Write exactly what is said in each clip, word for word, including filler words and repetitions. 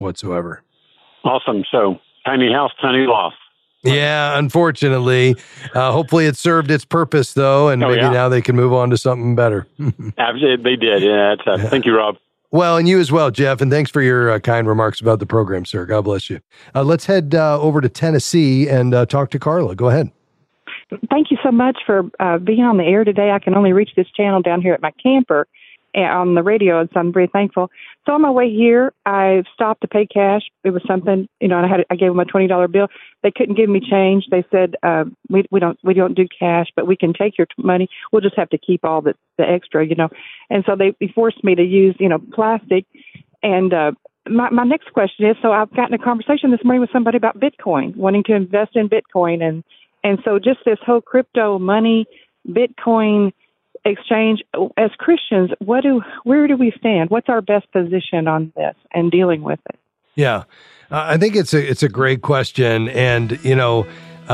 whatsoever. Awesome. So tiny house, tiny loss. Yeah, unfortunately. Uh, hopefully it served its purpose, though, and oh, maybe yeah. now they can move on to something better. Absolutely, they did. Yeah, that's, uh, yeah. Thank you, Rob. Well, and you as well, Jeff, and thanks for your uh, kind remarks about the program, sir. God bless you. Uh, let's head uh, over to Tennessee and uh, talk to Carla. Go ahead. Thank you so much for uh, being on the air today. I can only reach this channel down here at my camper on the radio, and so I'm very thankful. So on my way here, I stopped to pay cash. It was something, you know, and I had I gave them a twenty dollar bill. They couldn't give me change. They said, uh, we we don't we don't do cash, but we can take your money. We'll just have to keep all the, the extra, you know. And so they, they forced me to use, you know, plastic. And uh, my, my next question is, so I've gotten a conversation this morning with somebody about Bitcoin, wanting to invest in Bitcoin. And, and so just this whole crypto money, Bitcoin exchange, as Christians, what do where do we stand? What's our best position on this and dealing with it? Yeah, uh, I think it's a it's a great question, and you know,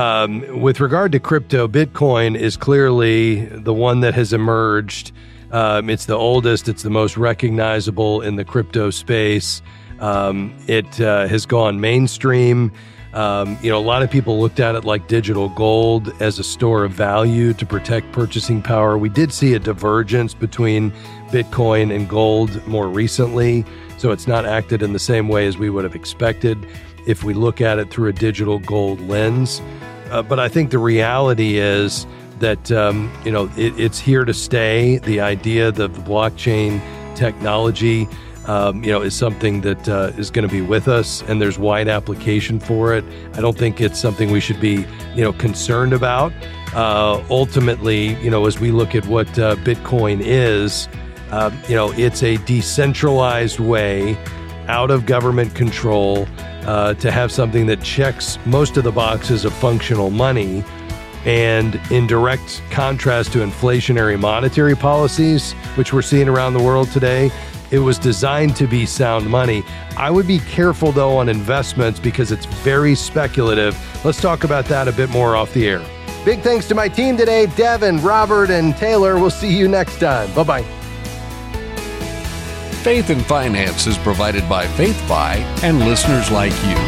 um, with regard to crypto, Bitcoin is clearly the one that has emerged. Um, it's the oldest, it's the most recognizable in the crypto space. Um, it uh, has gone mainstream. Um, you know, a lot of people looked at it like digital gold as a store of value to protect purchasing power. We did see a divergence between Bitcoin and gold more recently, so it's not acted in the same way as we would have expected if we look at it through a digital gold lens. Uh, but I think the reality is that, um, you know, it, it's here to stay. The idea that the blockchain technology Um, you know, is something that uh, is going to be with us, and there's wide application for it. I don't think it's something we should be, you know, concerned about. Uh, ultimately, you know, as we look at what uh, Bitcoin is, uh, you know, it's a decentralized way out of government control uh, to have something that checks most of the boxes of functional money. And in direct contrast to inflationary monetary policies, which we're seeing around the world today, it was designed to be sound money. I would be careful, though, on investments because it's very speculative. Let's talk about that a bit more off the air. Big thanks to my team today, Devin, Robert, and Taylor. We'll see you next time. Bye-bye. Faith and Finance is provided by FaithFi and listeners like you.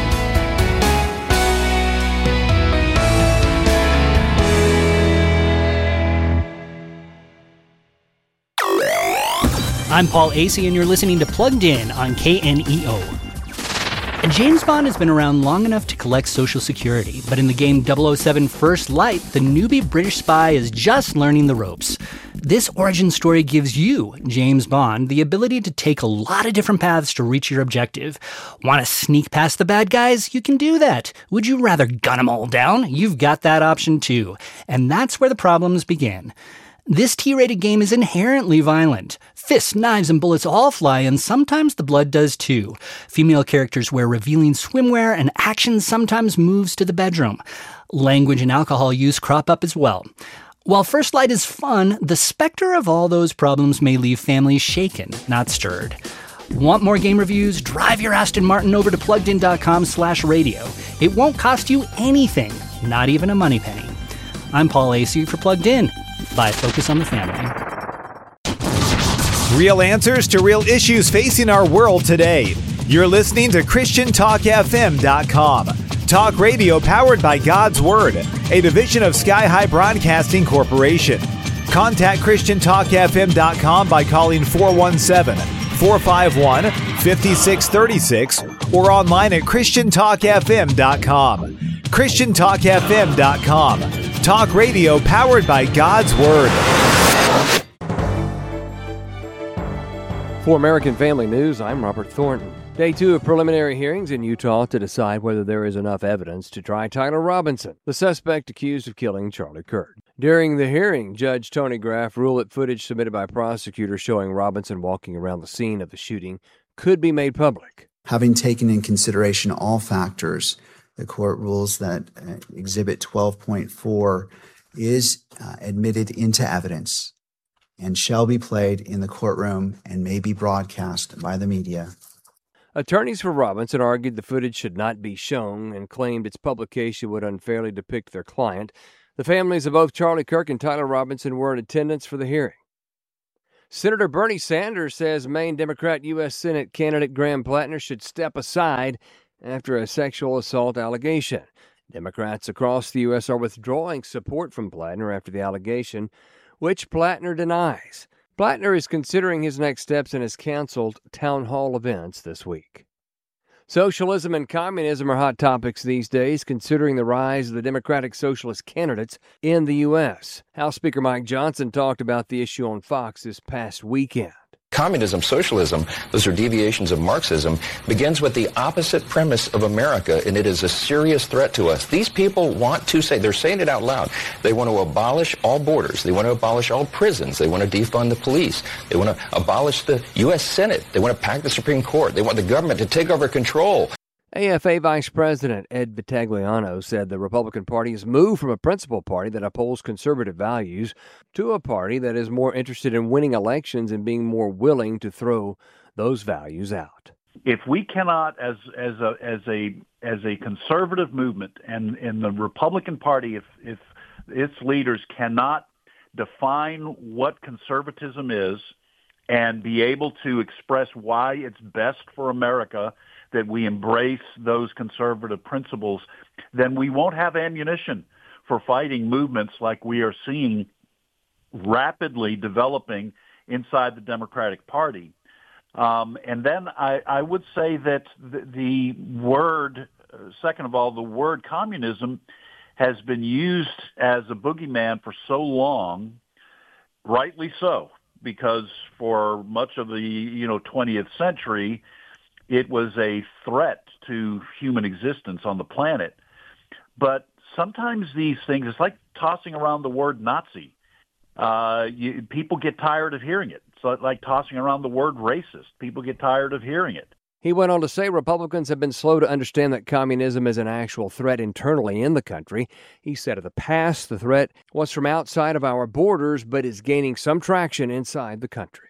I'm Paul Asay, and you're listening to Plugged In on K N E O. James Bond has been around long enough to collect Social Security, but in the game double oh seven First Light, the newbie British spy is just learning the ropes. This origin story gives you, James Bond, the ability to take a lot of different paths to reach your objective. Want to sneak past the bad guys? You can do that. Would you rather gun them all down? You've got that option too. And that's where the problems begin. This T-rated game is inherently violent. Fists, knives, and bullets all fly, and sometimes the blood does too. Female characters wear revealing swimwear, and action sometimes moves to the bedroom. Language and alcohol use crop up as well. While First Light is fun, the specter of all those problems may leave families shaken, not stirred. Want more game reviews? Drive your Aston Martin over to pluggedin.com slash radio. It won't cost you anything, not even a money penny. I'm Paul Asay for Plugged In. By Focus on the Family. Real answers to real issues facing our world today. You're listening to Christian Talk F M dot com. Talk radio powered by God's Word, a division of Sky High Broadcasting Corporation. Contact Christian Talk F M dot com by calling four one seven, four five one, five six three six or online at Christian Talk F M dot com. Christian Talk F M dot com. Talk radio powered by God's Word. For American Family News, I'm Robert Thornton. Day two of preliminary hearings in Utah to decide whether there is enough evidence to try Tyler Robinson, the suspect accused of killing Charlie Kirk. During the hearing, Judge Tony Graff ruled that footage submitted by prosecutors showing Robinson walking around the scene of the shooting could be made public. Having taken in consideration all factors, the court rules that uh, Exhibit twelve point four is uh, admitted into evidence and shall be played in the courtroom and may be broadcast by the media. Attorneys for Robinson argued the footage should not be shown and claimed its publication would unfairly depict their client. The families of both Charlie Kirk and Tyler Robinson were in attendance for the hearing. Senator Bernie Sanders says Maine Democrat U S Senate candidate Graham Plattner should step aside after a sexual assault allegation. Democrats across the U S are withdrawing support from Plattner after the allegation, which Plattner denies. Plattner is considering his next steps and has canceled town hall events this week. Socialism and communism are hot topics these days, considering the rise of the Democratic Socialist candidates in the U S. House Speaker Mike Johnson talked about the issue on Fox this past weekend. Communism, socialism, those are deviations of Marxism, begins with the opposite premise of America, and it is a serious threat to us. These people want to say, they're saying it out loud, they want to abolish all borders, they want to abolish all prisons, they want to defund the police, they want to abolish the U S Senate, they want to pack the Supreme Court, they want the government to take over control. A F A Vice President Ed Vitagliano said the Republican Party has moved from a principal party that upholds conservative values to a party that is more interested in winning elections and being more willing to throw those values out. If we cannot, as as a as a as a conservative movement, and in the Republican Party, if if its leaders cannot define what conservatism is and be able to express why it's best for America that we embrace those conservative principles, then we won't have ammunition for fighting movements like we are seeing rapidly developing inside the Democratic Party. Um, and then I, I would say that the, the word, uh, second of all, the word communism has been used as a boogeyman for so long, rightly so, because for much of the you know twentieth century, it was a threat to human existence on the planet. But sometimes these things, it's like tossing around the word Nazi. Uh, you, people get tired of hearing it. It's like tossing around the word racist. People get tired of hearing it. He went on to say Republicans have been slow to understand that communism is an actual threat internally in the country. He said of the past, the threat was from outside of our borders, but is gaining some traction inside the country.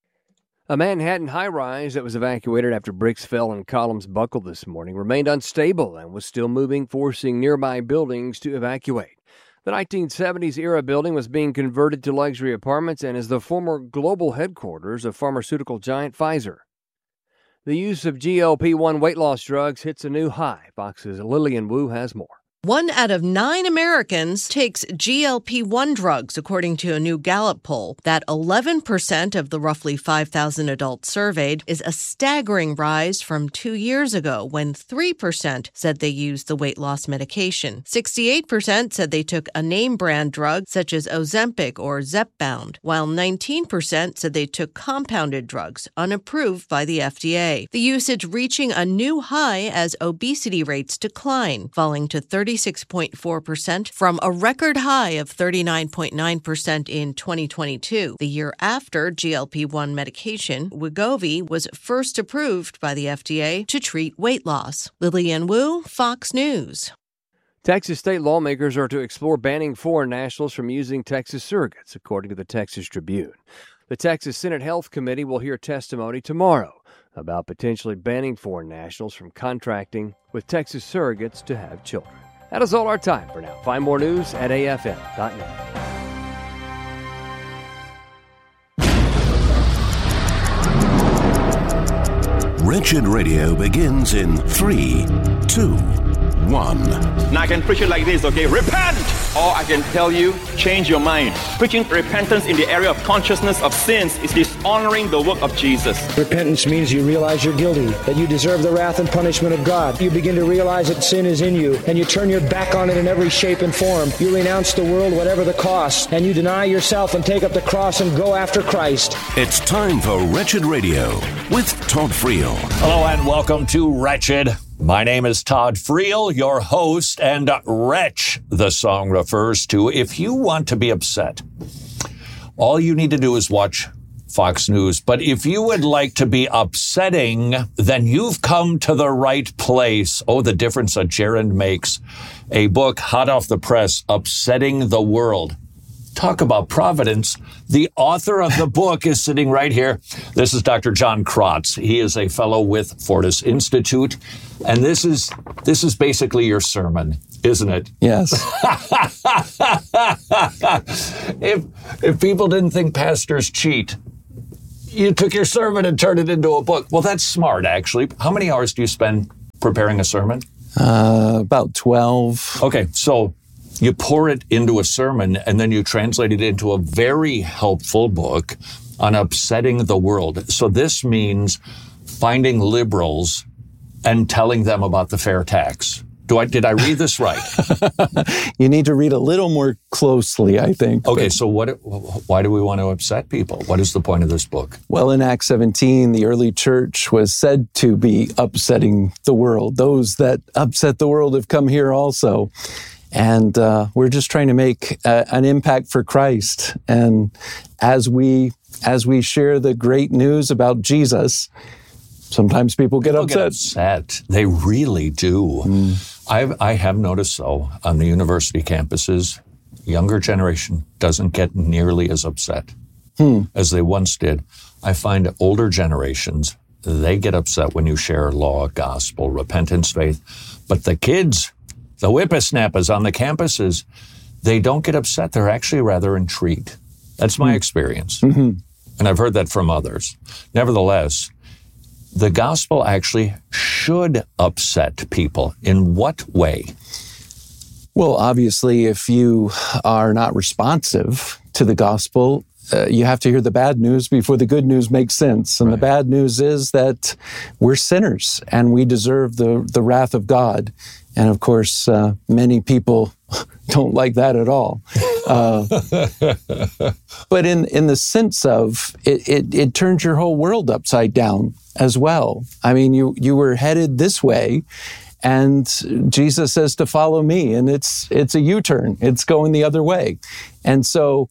A Manhattan high-rise that was evacuated after bricks fell and columns buckled this morning remained unstable and was still moving, forcing nearby buildings to evacuate. The nineteen seventies era building was being converted to luxury apartments and is the former global headquarters of pharmaceutical giant Pfizer. The use of G L P one weight loss drugs hits a new high. Fox's Lillian Wu has more. One out of nine Americans takes G L P one drugs, according to a new Gallup poll. That eleven percent of the roughly five thousand adults surveyed is a staggering rise from two years ago, when three percent said they used the weight loss medication. sixty-eight percent said they took a name brand drug such as Ozempic or Zepbound, while nineteen percent said they took compounded drugs unapproved by the F D A. The usage reaching a new high as obesity rates decline, falling to thirty-six point four percent from a record high of thirty-nine point nine percent in twenty twenty-two, the year after G L P one medication, Wegovy, was first approved by the F D A to treat weight loss. Lillian Wu, Fox News. Texas state lawmakers are to explore banning foreign nationals from using Texas surrogates, according to the Texas Tribune. The Texas Senate Health Committee will hear testimony tomorrow about potentially banning foreign nationals from contracting with Texas surrogates to have children. That is all our time for now. Find more news at A F M dot net. Wretched Radio begins in three, two, one. Now I can preach it like this, okay? Repent! Or I can tell you, change your mind. Preaching repentance in the area of consciousness of sins is dishonoring the work of Jesus. Repentance means you realize you're guilty, that you deserve the wrath and punishment of God. You begin to realize that sin is in you, and you turn your back on it in every shape and form. You renounce the world, whatever the cost, and you deny yourself and take up the cross and go after Christ. It's time for Wretched Radio with Todd Friel. Hello and welcome to Wretched. My name is Todd Friel, your host, and wretch, the song refers to. If you want to be upset, all you need to do is watch Fox News. But if you would like to be upsetting, then you've come to the right place. Oh, the difference a gerund makes. A book hot off the press, Upsetting the World. Talk about providence. The author of the book is sitting right here. This is Doctor John Krotz. He is a fellow with Fortis Institute. And this is this is basically your sermon, isn't it? Yes. if if people didn't think pastors cheat, you took your sermon and turned it into a book. Well, that's smart, actually. How many hours do you spend preparing a sermon? Uh, about twelve. Okay, so you pour it into a sermon, and then you translate it into a very helpful book on upsetting the world. So this means finding liberals and telling them about the fair tax. Do I, did I read this right? You need to read a little more closely, I think. Okay, so what? Why do we want to upset people? What is the point of this book? Well, in Acts seventeen, the early church was said to be upsetting the world. Those that upset the world have come here also. And uh, we're just trying to make uh, an impact for Christ. And as we as we share the great news about Jesus, sometimes people get people upset. Get upset. They really do. Mm. I've, I have noticed, though, on the university campuses, younger generation doesn't get nearly as upset hmm. as they once did. I find older generations, they get upset when you share law, gospel, repentance, faith. But the kids, the whippersnappers on the campuses, they don't get upset. They're actually rather intrigued. That's my hmm. experience. Mm-hmm. And I've heard that from others. Nevertheless, the gospel actually should upset people. In what way? Well, obviously, if you are not responsive to the gospel, uh, you have to hear the bad news before the good news makes sense. And right. the bad news is that we're sinners and we deserve the, the wrath of God. And of course, uh, many people don't like that at all. Uh, but in, in the sense of it, it, it turns your whole world upside down as well. I mean, you, you were headed this way, and Jesus says to follow me, and it's it's a U-turn. It's going the other way. And so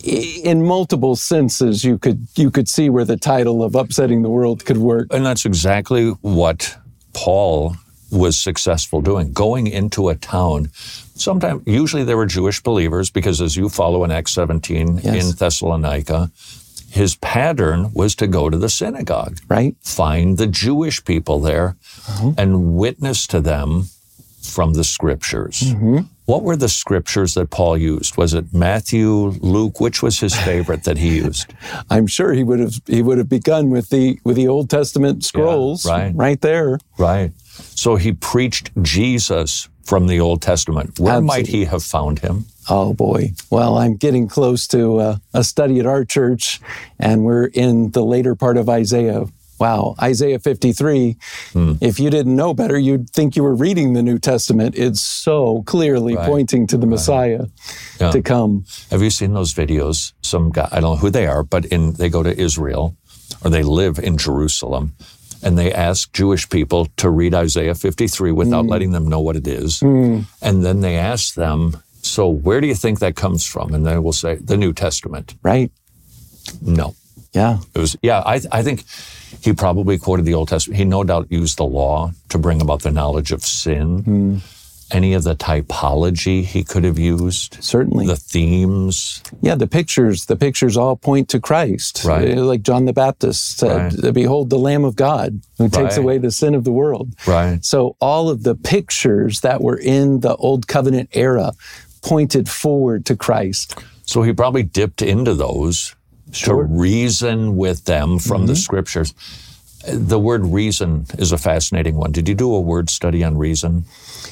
in multiple senses, you could you could see where the title of Upsetting the World could work. And that's exactly what Paul was successful doing, going into a town. Sometimes, usually there were Jewish believers, because as you follow in Acts seventeen yes. in Thessalonica, his pattern was to go to the synagogue, right? Find the Jewish people there uh-huh. and witness to them from the scriptures. Mm-hmm. What were the scriptures that Paul used? Was it Matthew, Luke? Which was his favorite that he used? I'm sure he would have he would have begun with the with the Old Testament scrolls, yeah, right. right there. Right. So he preached Jesus from the Old Testament. Where Absolutely. might he have found him? Oh, boy. Well, I'm getting close to uh, a study at our church, and we're in the later part of Isaiah. Wow, Isaiah fifty-three. Hmm. If you didn't know better, you'd think you were reading the New Testament. It's so clearly right. pointing to the Messiah right. yeah. to come. Have you seen those videos? Some guy, I don't know who they are, but in they go to Israel, or they live in Jerusalem, and they ask Jewish people to read Isaiah fifty-three without mm. letting them know what it is. Mm. And then they ask them, so where do you think that comes from? And they will say, the New Testament. Right. No. Yeah. It was, yeah, I, I think he probably quoted the Old Testament. He no doubt used the law to bring about the knowledge of sin. Mm. Any of the typology he could have used. Certainly. The themes. Yeah, the pictures. The pictures all point to Christ. Right. Like John the Baptist said, right. behold the Lamb of God who right. takes away the sin of the world. Right. So all of the pictures that were in the Old Covenant era pointed forward to Christ. So he probably dipped into those sure. to reason with them from mm-hmm. the scriptures. The word reason is a fascinating one. Did you do a word study on reason?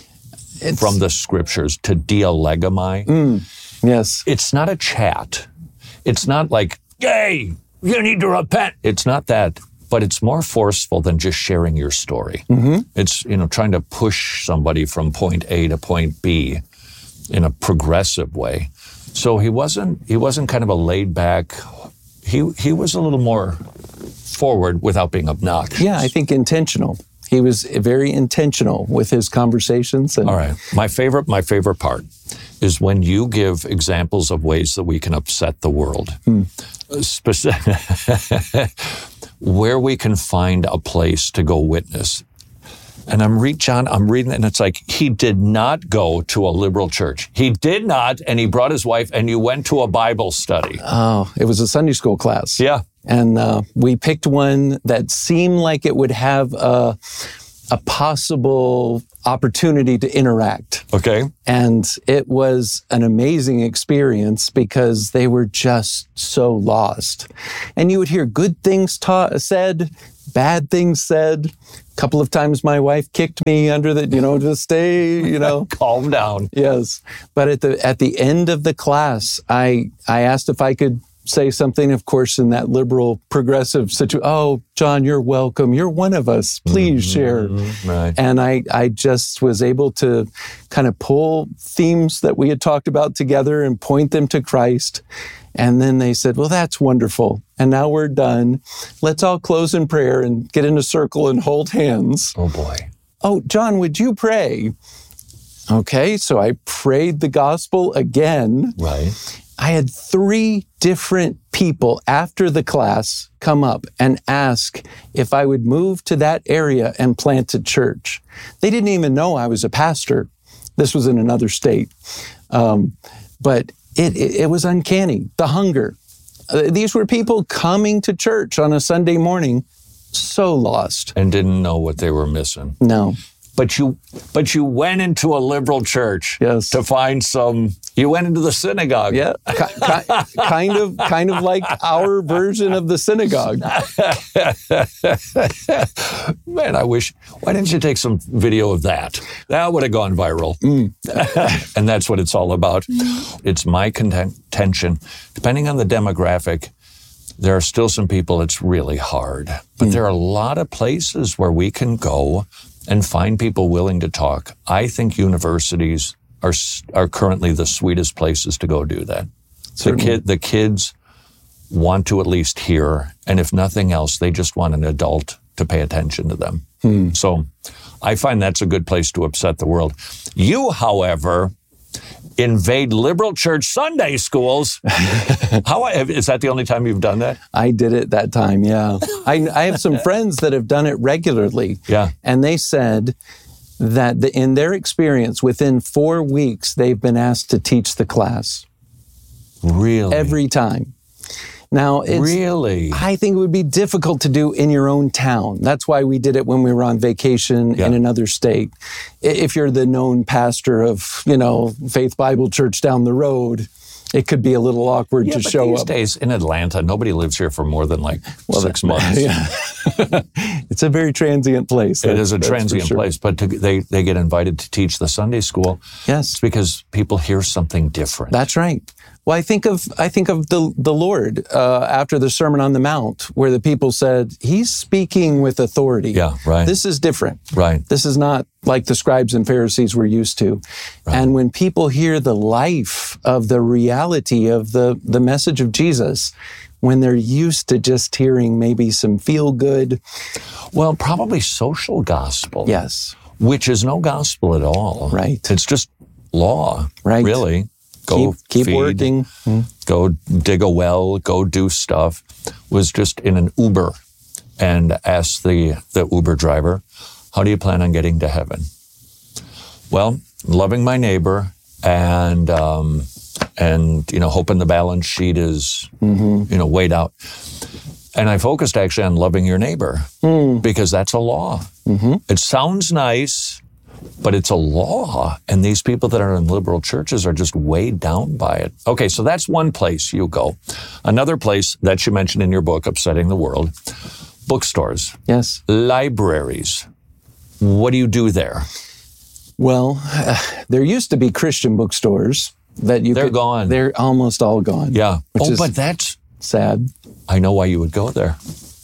It's, from the scriptures, to dialegomai. Mm, yes. It's not a chat. It's not like, hey, you need to repent. It's not that, but it's more forceful than just sharing your story. Mm-hmm. It's, you know, trying to push somebody from point A to point B in a progressive way. So he wasn't, he wasn't kind of a laid back, he, he was a little more forward without being obnoxious. Yeah, I think intentional. He was very intentional with his conversations. And all right. My favorite, my favorite part is when you give examples of ways that we can upset the world. Hmm. Specific, where we can find a place to go witness. And I'm read, John, I'm reading it, and it's like, he did not go to a liberal church. He did not, and he brought his wife, and you went to a Bible study. Oh, it was a Sunday school class. Yeah. And uh, we picked one that seemed like it would have a, a possible opportunity to interact. Okay. And it was an amazing experience because they were just so lost. And you would hear good things ta- said, bad things said. A couple of times my wife kicked me under the, you know, to stay, you know. Calm down. Yes. But at the at the end of the class, I I asked if I could say something, of course, in that liberal, progressive situation. Oh, John, you're welcome. You're one of us. Please mm-hmm. share. Right. And I, I just was able to kind of pull themes that we had talked about together and point them to Christ. And then they said, well, that's wonderful. And now we're done. Let's all close in prayer and get in a circle and hold hands. Oh, boy. Oh, John, would you pray? Okay, so I prayed the gospel again. Right. I had three different people after the class come up and ask if I would move to that area and plant a church. They didn't even know I was a pastor. This was in another state. Um, but it, it, it was uncanny, the hunger. Uh, these were people coming to church on a Sunday morning, so lost. And didn't know what they were missing. No. But you, but you went into a liberal church yes. to find some. You went into the synagogue. Yeah, ki- ki- kind of, kind of like our version of the synagogue. Man, I wish. Why didn't you take some video of that? That would have gone viral. Mm. And that's what it's all about. It's my contention. Depending on the demographic, there are still some people it's really hard. But mm. there are a lot of places where we can go and find people willing to talk. I think universities are are currently the sweetest places to go do that. The kid, the kids want to at least hear, and if nothing else, they just want an adult to pay attention to them. Hmm. So I find that's a good place to upset the world. You, however, invade liberal church Sunday schools. How is that the only time you've done that? I did it that time, yeah. I, I have some friends that have done it regularly. Yeah. And they said that the, in their experience, within four weeks, they've been asked to teach the class. Really? Every time. Now, it's, really? I think it would be difficult to do in your own town. That's why we did it when we were on vacation yeah. in another state. If you're the known pastor of, you know, Faith Bible Church down the road, it could be a little awkward yeah, to but show these up. These days in Atlanta, nobody lives here for more than like well, six months. Yeah. It's a very transient place. It is a transient sure. place, but to, they, they get invited to teach the Sunday school. Yes. It's because people hear something different. That's right. Well, I think of I think of the the Lord uh, after the Sermon on the Mount, where the people said, He's speaking with authority. Yeah, right. This is different. Right. This is not like the scribes and Pharisees were used to. Right. And when people hear the life of the reality of the, the message of Jesus, when they're used to just hearing maybe some feel good. Well, probably social gospel. Yes. Which is no gospel at all. Right. It's just law. Right. Really. Go keep, keep feed, working. Go dig a well, go do stuff. Was just in an Uber and asked the, the Uber driver, how do you plan on getting to heaven? Well, loving my neighbor and, um, and you know, hoping the balance sheet is, mm-hmm. you know, weighed out. And I focused actually on loving your neighbor mm. because that's a law. Mm-hmm. It sounds nice, but it's a law, and these people that are in liberal churches are just weighed down by it. Okay, so that's one place you go. Another place that you mentioned in your book, Upsetting the World, bookstores. Yes. Libraries. What do you do there? Well, uh, there used to be Christian bookstores that you They're could, gone. They're almost all gone. Yeah. Which oh, is but that's sad. I know why you would go there.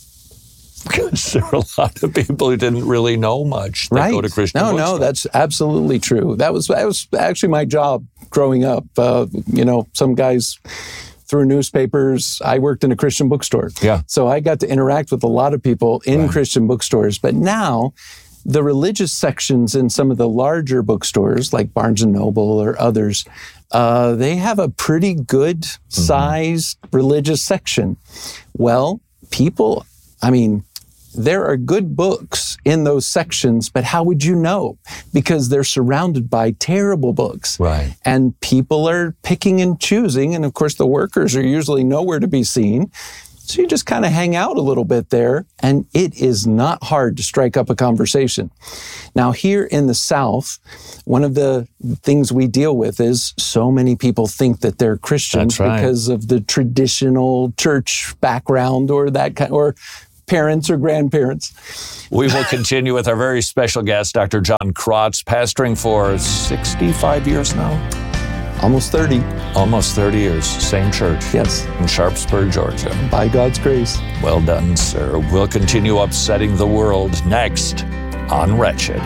Because there are a lot of people who didn't really know much that right. go to Christian No, bookstores. no, that's absolutely true. That was that was actually my job growing up. Uh, you know, some guys through newspapers. I worked in a Christian bookstore. Yeah. So I got to interact with a lot of people in right. Christian bookstores. But now, the religious sections in some of the larger bookstores, like Barnes and Noble or others, uh, they have a pretty good mm-hmm. sized religious section. Well, people, I mean, there are good books in those sections, but how would you know? Because they're surrounded by terrible books. Right. And people are picking and choosing. And of course, the workers are usually nowhere to be seen. So you just kind of hang out a little bit there, and it is not hard to strike up a conversation. Now, here in the South, one of the things we deal with is so many people think that they're Christians That's right. because of the traditional church background or that kind, or parents or grandparents. We will continue with our very special guest, Doctor John Krotz, pastoring for sixty-five years now. Almost thirty. Almost thirty years. Same church. Yes. In Sharpsburg, Georgia. By God's grace. Well done, sir. We'll continue upsetting the world next on Wretched.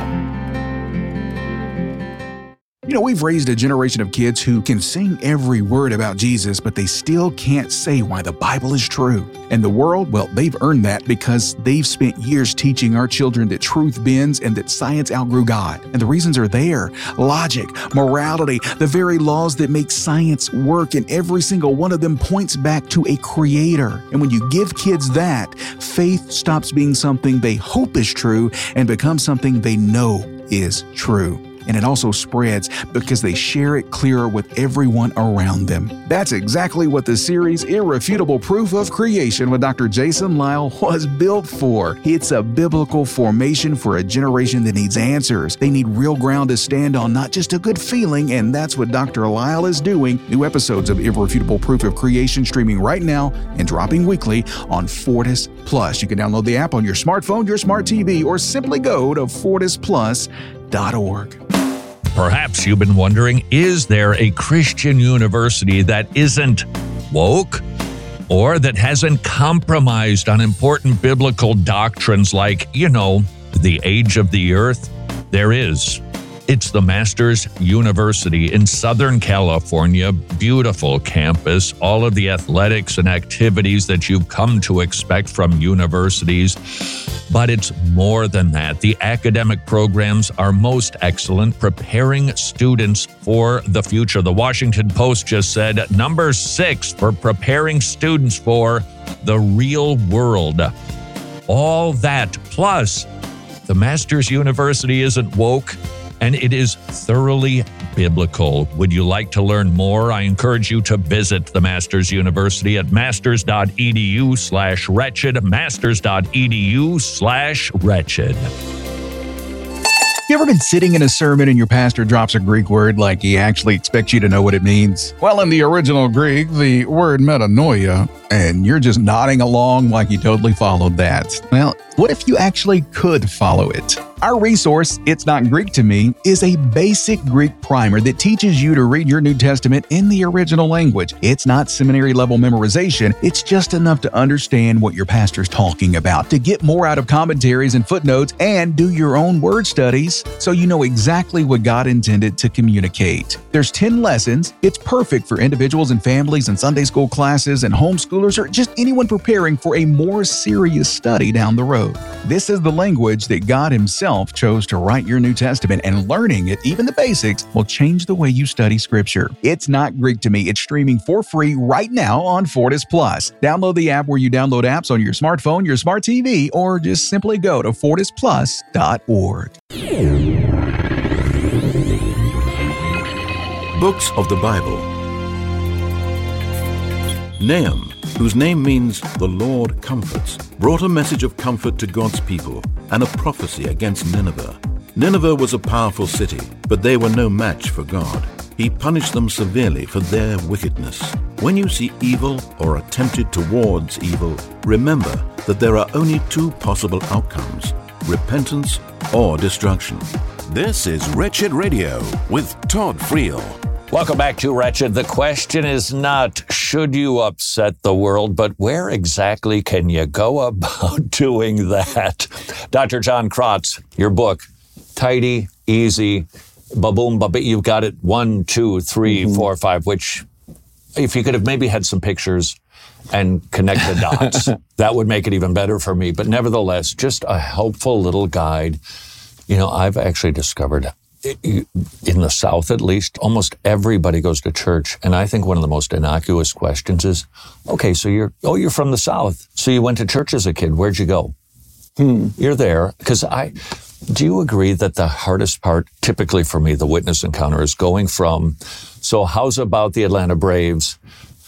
You know, we've raised a generation of kids who can sing every word about Jesus, but they still can't say why the Bible is true. And the world, well, they've earned that because they've spent years teaching our children that truth bends and that science outgrew God. And the reasons are there. Logic, morality, the very laws that make science work, and every single one of them points back to a creator. And when you give kids that, faith stops being something they hope is true and becomes something they know is true. And it also spreads because they share it clearer with everyone around them. That's exactly what the series Irrefutable Proof of Creation with Doctor Jason Lisle was built for. It's a biblical formation for a generation that needs answers. They need real ground to stand on, not just a good feeling, and that's what Doctor Lisle is doing. New episodes of Irrefutable Proof of Creation streaming right now and dropping weekly on Fortis Plus. You can download the app on your smartphone, your smart T V, or simply go to fortis plus dot org. Perhaps you've been wondering, is there a Christian university that isn't woke or that hasn't compromised on important biblical doctrines like, you know, the age of the earth? There is. It's the Masters University in Southern California. Beautiful campus, all of the athletics and activities that you've come to expect from universities. But it's more than that. The academic programs are most excellent, preparing students for the future. The Washington Post just said number six for preparing students for the real world. All that, plus the Masters University isn't woke, and it is thoroughly biblical. Would you like to learn more? I encourage you to visit the Masters University at masters.edu slash wretched, masters.edu slash wretched. You ever been sitting in a sermon and your pastor drops a Greek word like he actually expects you to know what it means? Well, in the original Greek, the word metanoia, and you're just nodding along like you totally followed that. Well, what if you actually could follow it? Our resource, It's Not Greek to Me, is a basic Greek primer that teaches you to read your New Testament in the original language. It's not seminary-level memorization. It's just enough to understand what your pastor's talking about, to get more out of commentaries and footnotes, and do your own word studies so you know exactly what God intended to communicate. There's ten lessons. It's perfect for individuals and families and Sunday school classes and homeschoolers or just anyone preparing for a more serious study down the road. This is the language that God Himself chose to write your New Testament, and learning it, even the basics, will change the way you study Scripture. It's Not Greek to Me. It's streaming for free right now on Fortis Plus. Download the app where you download apps on your smartphone, your smart T V, or just simply go to fortis plus dot org. Books of the Bible. Nahum, whose name means the Lord comforts, brought a message of comfort to God's people and a prophecy against Nineveh. Nineveh was a powerful city, but they were no match for God. He punished them severely for their wickedness. When you see evil or are tempted towards evil, remember that there are only two possible outcomes: repentance or destruction. This is Wretched Radio with Todd Friel. Welcome back to Wretched. The question is not, should you upset the world, but where exactly can you go about doing that? Doctor John Krotz, your book, tidy, easy, ba-boom, ba you've got it one, two, three, mm-hmm. four, five, which if you could have maybe had some pictures and connect the dots, that would make it even better for me. But nevertheless, just a helpful little guide. You know, I've actually discovered in the South, at least, almost everybody goes to church. And I think one of the most innocuous questions is, okay, so you're, oh, you're from the South. So you went to church as a kid. Where'd you go? Hmm. You're there. Because I, do you agree that the hardest part, typically for me, the witness encounter, is going from, so how's about the Atlanta Braves?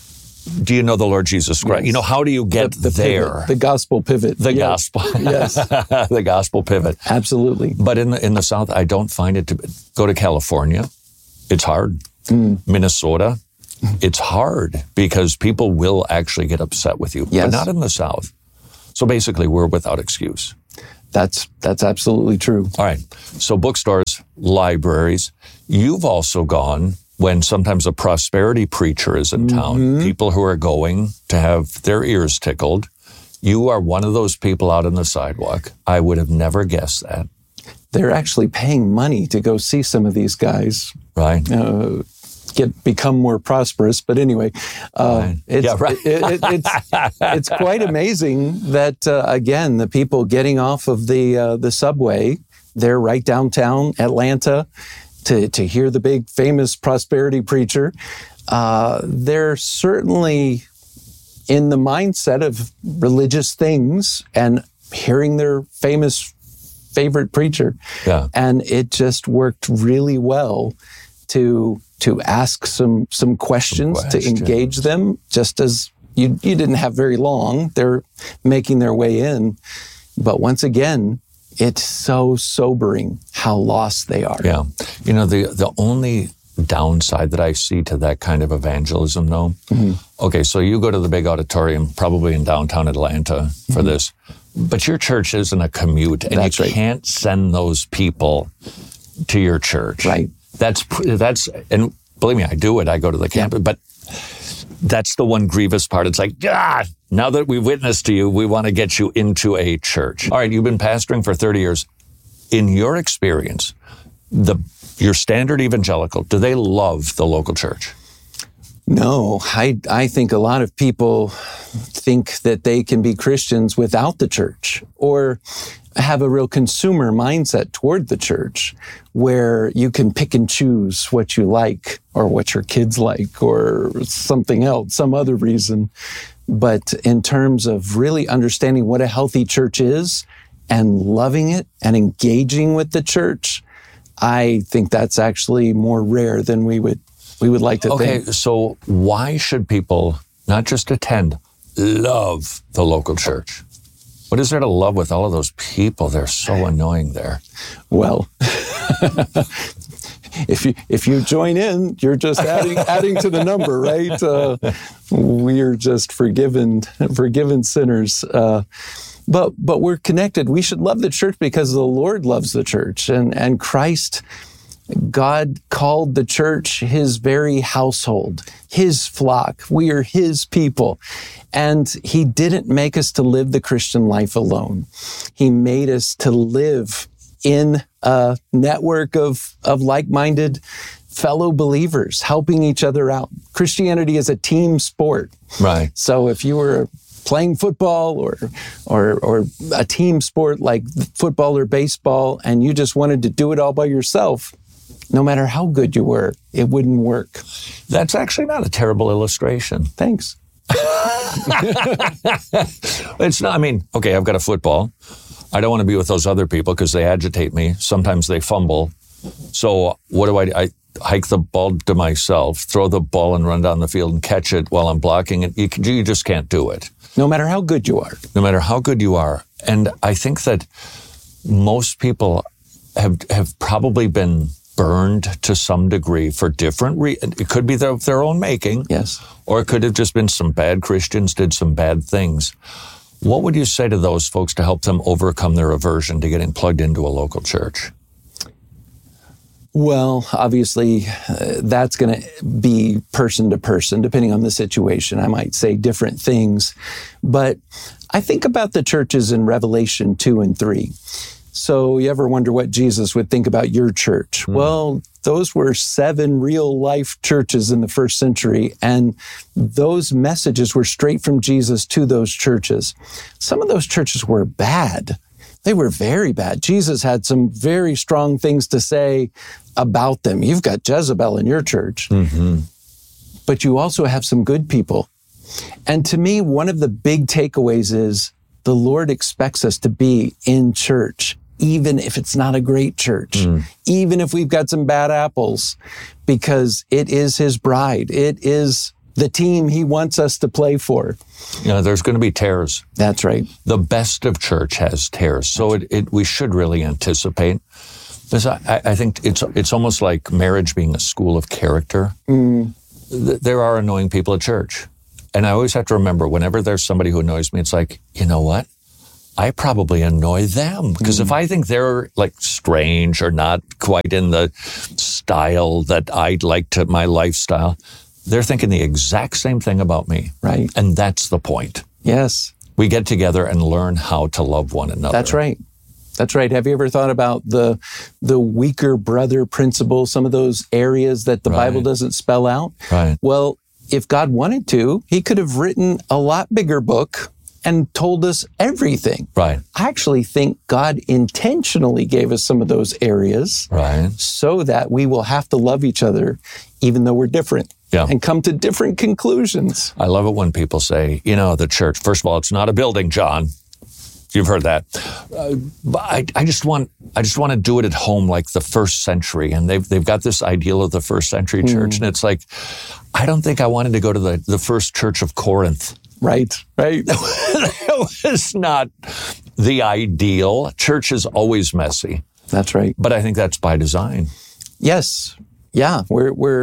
do you know the Lord Jesus Christ? Yes. You know, how do you get the, the there? Pivot, the gospel pivot. The yes. gospel. Yes. The gospel pivot. Absolutely. But in the, in the South, I don't find it to go to California. It's hard. Mm. Minnesota. It's hard because people will actually get upset with you, yes. but not in the South. So basically, we're without excuse. That's that's absolutely true. All right. So bookstores, libraries. You've also gone when sometimes a prosperity preacher is in town, mm-hmm. people who are going to have their ears tickled. You are one of those people out on the sidewalk. I would have never guessed that. They're actually paying money to go see some of these guys. Right. Uh, get become more prosperous. But anyway, uh, right. it's, yeah, right. it, it, it's, it's quite amazing that, uh, again, the people getting off of the uh, the subway, they're right downtown Atlanta to, to hear the big famous prosperity preacher. Uh, they're certainly in the mindset of religious things and hearing their famous favorite preacher. Yeah. And it just worked really well to to ask some some questions, some questions, to engage them, just as you you didn't have very long. They're making their way in. But once again, it's so sobering how lost they are. Yeah. You know, the the only downside that I see to that kind of evangelism, though, mm-hmm. okay, so you go to the big auditorium, probably in downtown Atlanta for mm-hmm. this, but your church isn't a commute, and That's you right. can't send those people to your church. Right. That's, that's, and believe me, I do it. I go to the campus, yeah. but that's the one grievous part. It's like, ah, now that we've witnessed to you, we want to get you into a church. All right, you've been pastoring for thirty years. In your experience, the your standard evangelical, do they love the local church? No, I I think a lot of people think that they can be Christians without the church, or have a real consumer mindset toward the church where you can pick and choose what you like or what your kids like or something else, some other reason. But in terms of really understanding what a healthy church is and loving it and engaging with the church, I think that's actually more rare than we would we would like to okay, think. Okay, so why should people not just attend, love the local church? What is there to love with all of those people? They're so annoying there. Well, if you if you join in, you're just adding adding to the number, right? Uh, we are just forgiven forgiven sinners. Uh, but but we're connected. We should love the church because the Lord loves the church, and and Christ, God called the church His very household, His flock. We are His people. And He didn't make us to live the Christian life alone. He made us to live in a network of, of like-minded fellow believers, helping each other out. Christianity is a team sport. Right. So if you were playing football or, or, or a team sport like football or baseball, and you just wanted to do it all by yourself, no matter how good you were, it wouldn't work. That's actually not a terrible illustration. Thanks. It's not, I mean, okay, I've got a football. I don't want to be with those other people because they agitate me. Sometimes they fumble. So what do I, I hike the ball to myself, throw the ball and run down the field and catch it while I'm blocking it. You, you just can't do it. No matter how good you are. No matter how good you are. And I think that most people have have probably been burned to some degree for different reasons. It could be their, their own making. Yes. Or it could have just been some bad Christians did some bad things. What would you say to those folks to help them overcome their aversion to getting plugged into a local church? Well, obviously, uh, that's going to be person to person, depending on the situation. I might say different things. But I think about the churches in Revelation two and three. So you ever wonder what Jesus would think about your church? Mm. Well, those were seven real life churches in the first century, and those messages were straight from Jesus to those churches. Some of those churches were bad. They were very bad. Jesus had some very strong things to say about them. You've got Jezebel in your church, mm-hmm. but you also have some good people. And to me, one of the big takeaways is the Lord expects us to be in church, even if it's not a great church, mm. even if we've got some bad apples, because it is His bride. It is the team he wants us to play for. You know, there's going to be tears. That's right. The best of church has tears. So it, it we should really anticipate. Because I, I think it's it's almost like marriage being a school of character. Mm. There are annoying people at church. And I always have to remember, whenever there's somebody who annoys me, it's like, you know what? I probably annoy them. Because mm. if I think they're like strange or not quite in the style that I'd like to, my lifestyle, they're thinking the exact same thing about me. Right. And that's the point. Yes. We get together and learn how to love one another. That's right. That's right. Have you ever thought about the the weaker brother principle, some of those areas that the Right. Bible doesn't spell out? Right. Well, if God wanted to, he could have written a lot bigger book and told us everything. Right. I actually think God intentionally gave us some of those areas Right. so that we will have to love each other even though we're different. Yeah. And come to different conclusions. I love it when people say, you know, the church, first of all, it's not a building, John. You've heard that. Uh, but I, I just want, I just want to do it at home like the first century. And they've, they've got this ideal of the first century church. Mm. And it's like, I don't think I wanted to go to the, the first church of Corinth. Right, right. That was not the ideal. Church is always messy. That's right. But I think that's by design. Yes. Yeah. We're, we're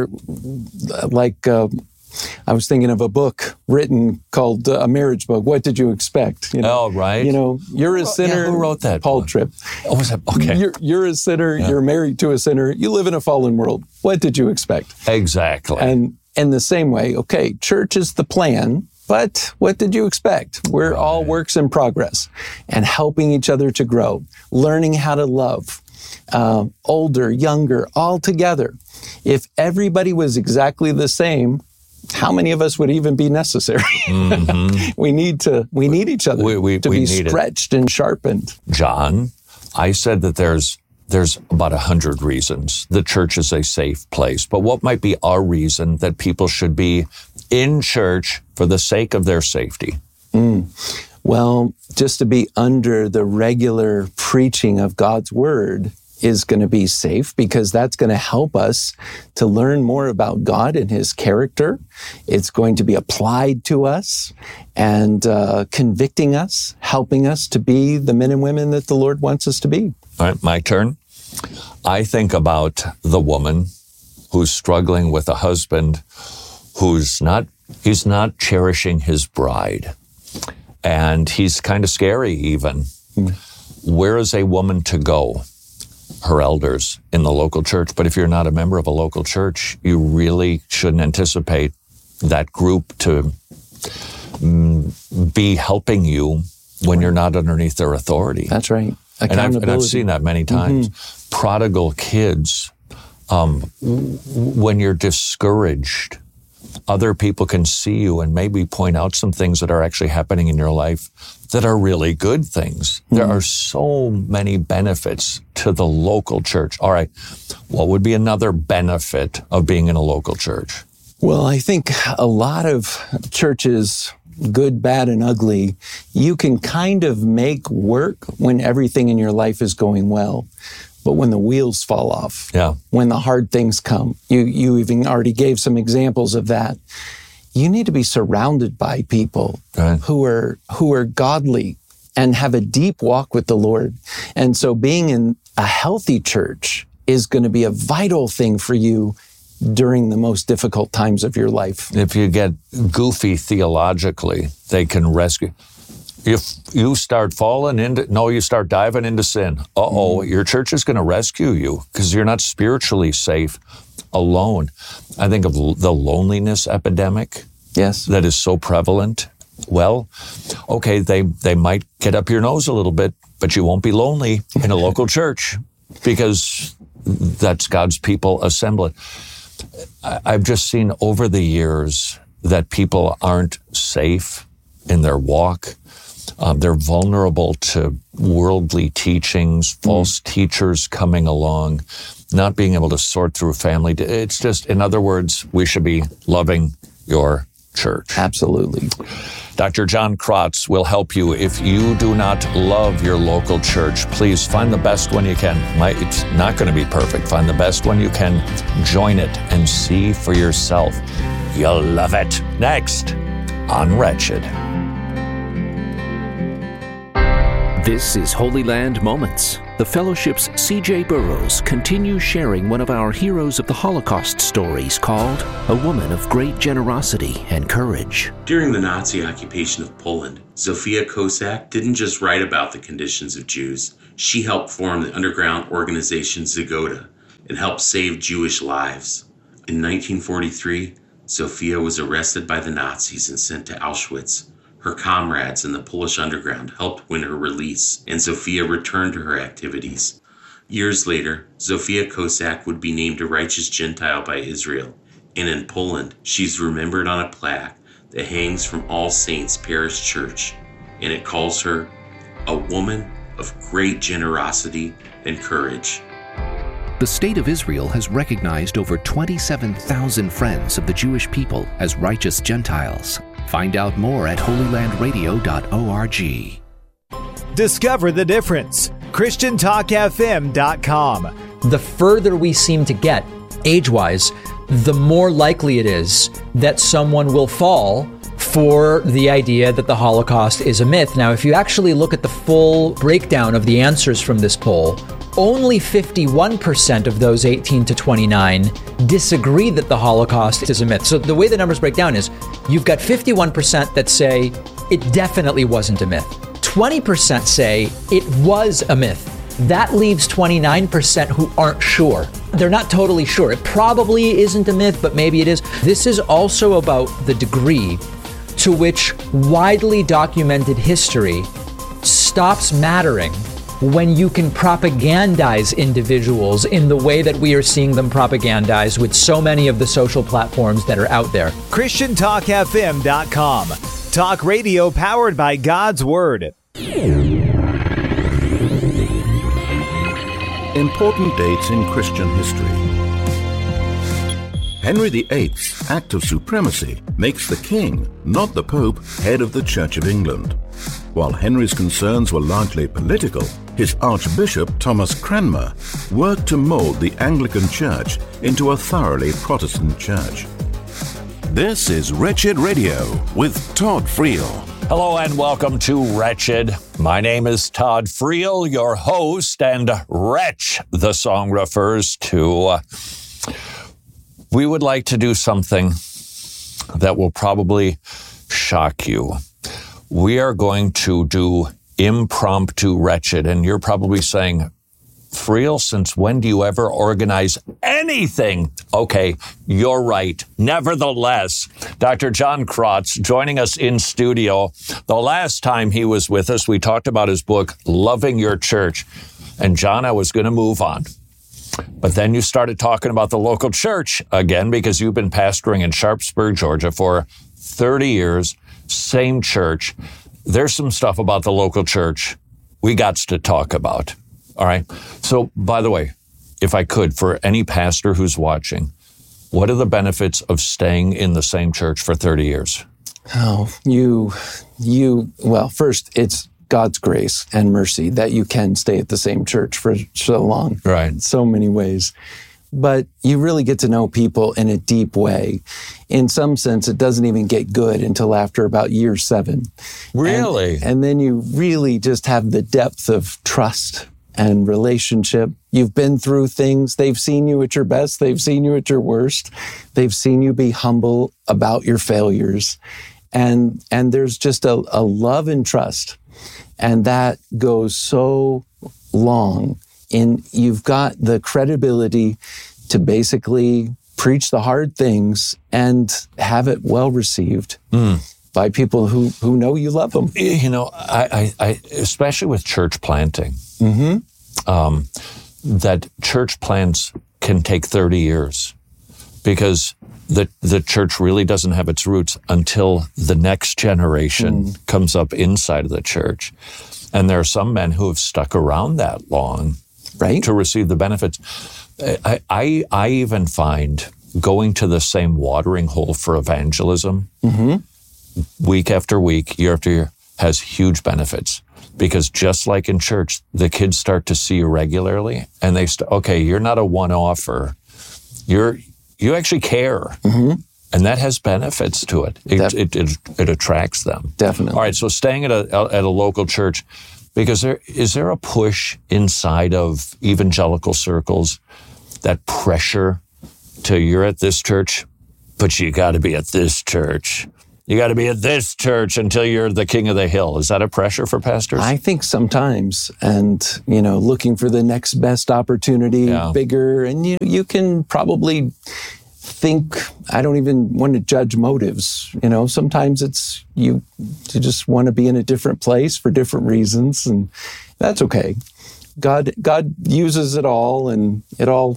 like, uh, I was thinking of a book written called uh, A Marriage Book. What did you expect? You know, Oh, right. You know, you're a sinner. Yeah, who wrote that? Paul Tripp. Oh, was that? Okay. You're, you're a sinner. Yeah. You're married to a sinner. You live in a fallen world. What did you expect? Exactly. And in the same way, okay, church is the plan, but what did you expect? We're Right. all works in progress and helping each other to grow, learning how to love, uh, older, younger, all together. If everybody was exactly the same, how many of us would even be necessary? Mm-hmm. we need to, we need each other We- we- to we be need it. stretched and sharpened. John, I said that there's there's about a hundred reasons the church is a safe place. But what might be our reason that people should be in church for the sake of their safety? Mm. Well, just to be under the regular preaching of God's word is going to be safe because that's going to help us to learn more about God and his character. It's going to be applied to us and uh, convicting us, helping us to be the men and women that the Lord wants us to be. All right, my turn. I think about the woman who's struggling with a husband who's not, he's not cherishing his bride. And he's kind of scary even. Mm. Where is a woman to go? Her elders in the local church. But if you're not a member of a local church, you really shouldn't anticipate that group to mm, be helping you when you're not underneath their authority. That's right. And I've, and I've seen that many times. Mm-hmm. Prodigal kids, um, w- when you're discouraged, other people can see you and maybe point out some things that are actually happening in your life that are really good things. Mm-hmm. There are so many benefits to the local church. All right, what would be another benefit of being in a local church? Well, I think a lot of churches, good, bad, and ugly, you can kind of make work when everything in your life is going well. But when the wheels fall off, yeah. when the hard things come, you, you even already gave some examples of that. You need to be surrounded by people right. who are who are godly and have a deep walk with the Lord. And so being in a healthy church is going to be a vital thing for you during the most difficult times of your life. If you get goofy theologically, they can rescue. If you start falling into, no, you start diving into sin, uh-oh, mm. your church is going to rescue you because you're not spiritually safe alone. I think of the loneliness epidemic. Yes. That is so prevalent. Well, okay, they, they might get up your nose a little bit, but you won't be lonely in a local church because that's God's people assembling. I've just seen over the years that people aren't safe in their walk. Um, they're vulnerable to worldly teachings, false mm. teachers coming along, not being able to sort through family. It's just, in other words, we should be loving your church. Absolutely. Doctor John Krotz will help you if you do not love your local church. Please find the best one you can. It's not going to be perfect. Find the best one you can. Join it and see for yourself. You'll love it. Next on Wretched. This is Holy Land Moments. The Fellowship's C J Burrows continues sharing one of our Heroes of the Holocaust stories called A Woman of Great Generosity and Courage. During the Nazi occupation of Poland, Zofia Kosak didn't just write about the conditions of Jews. She helped form the underground organization Zagoda and helped save Jewish lives. In nineteen forty-three, Zofia was arrested by the Nazis and sent to Auschwitz. Her comrades in the Polish underground helped win her release, and Zofia returned to her activities. Years later, Zofia Kosak would be named a righteous Gentile by Israel, and in Poland, she's remembered on a plaque that hangs from All Saints Parish Church, and it calls her a woman of great generosity and courage. The State of Israel has recognized over twenty-seven thousand friends of the Jewish people as righteous Gentiles. Find out more at holy land radio dot org. Discover the difference. Christian Talk F M dot com. The further we seem to get, age-wise, the more likely it is that someone will fall for the idea that the Holocaust is a myth. Now, if you actually look at the full breakdown of the answers from this poll, only fifty-one percent of those eighteen to twenty-nine disagree that the Holocaust is a myth. So the way the numbers break down is you've got fifty-one percent that say it definitely wasn't a myth. twenty percent say it was a myth. That leaves twenty-nine percent who aren't sure. They're not totally sure. It probably isn't a myth, but maybe it is. This is also about the degree to which widely documented history stops mattering when you can propagandize individuals in the way that we are seeing them propagandized with so many of the social platforms that are out there. Christian Talk F M dot com. Talk radio powered by God's Word. Important dates in Christian history. Henry the Eighth's Act of Supremacy makes the king, not the Pope, head of the Church of England. While Henry's concerns were largely political, his Archbishop Thomas Cranmer worked to mold the Anglican Church into a thoroughly Protestant church. This is Wretched Radio with Todd Friel. Hello and welcome to Wretched. My name is Todd Friel, your host, and Wretch, the song refers to. Uh, we would like to do something that will probably shock you. We are going to do impromptu Wretched, and you're probably saying, Friel, since when do you ever organize anything? Okay, you're right. Nevertheless, Doctor John Krotz joining us in studio. The last time he was with us, we talked about his book, Loving Your Church. And John, I was going to move on. But then you started talking about the local church again, because you've been pastoring in Sharpsburg, Georgia for thirty years, same church. There's some stuff about the local church we got to talk about. All right. So, by the way, if I could, for any pastor who's watching, what are the benefits of staying in the same church for thirty years? Oh, you, you, well, first, it's God's grace and mercy that you can stay at the same church for so long. Right. In so many ways. But you really get to know people in a deep way. In some sense, it doesn't even get good until after about year seven. Really? And, and then you really just have the depth of trust and relationship. You've been through things. They've seen you at your best. They've seen you at your worst. They've seen you be humble about your failures. And, and there's just a, a love and trust. And that goes so long. And you've got the credibility to basically preach the hard things and have it well received mm. by people who, who know you love them. You know, I, I, I especially with church planting, mm-hmm. um, that church plants can take thirty years because the the church really doesn't have its roots until the next generation mm. comes up inside of the church. And there are some men who have stuck around that long, right, to receive the benefits. I, I, I even find going to the same watering hole for evangelism mm-hmm. week after week, year after year, has huge benefits. Because just like in church, the kids start to see you regularly, and they st- okay, you're not a one-offer. You're you actually care. Mm-hmm. And that has benefits to it. It, Def- it, it, it attracts them. Definitely. All right, so staying at a, at a local church, because there is there a push inside of evangelical circles, that pressure to you're at this church, but you got to be at this church. You got to be at this church until you're the king of the hill. Is that a pressure for pastors? I think sometimes, and you know, looking for the next best opportunity, yeah. bigger, and you you can probably think. I don't even want to judge motives. You know, sometimes it's you you just want to be in a different place for different reasons, and that's okay. God God uses it all, and it all